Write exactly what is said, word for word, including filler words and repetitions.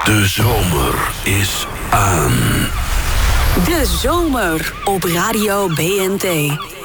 De zomer is aan. De zomer op Radio B N T.